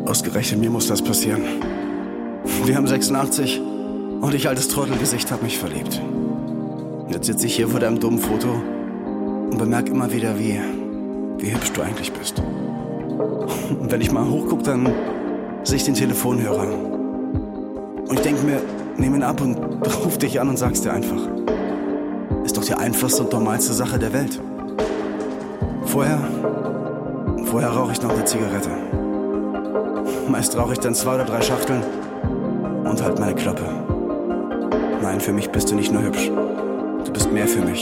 Ausgerechnet mir muss das passieren. Wir haben 86 und ich, altes Trottelgesicht, hab mich verliebt. Jetzt sitze ich hier vor deinem dummen Foto und bemerke immer wieder, wie hübsch du eigentlich bist. Und wenn ich mal hochgucke, dann sehe ich den Telefonhörer. Und ich denke mir, nehm ihn ab und ruf dich an und sag's dir einfach. Ist doch die einfachste und normalste Sache der Welt. Vorher rauche ich noch eine Zigarette. Meist rauche ich dann 2 oder 3 Schachteln und halt meine Klappe. Nein, für mich bist du nicht nur hübsch. Du bist mehr für mich.